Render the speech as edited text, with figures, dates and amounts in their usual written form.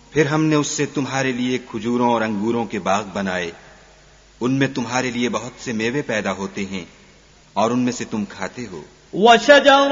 फिर हमने उससे तुम्हारे लिए खजूरों और अंगूरों के बाग बनाए, उनमें तुम्हारे लिए बहुत से मेवे पैदा होते हैं और उनमें से तुम खाते हो।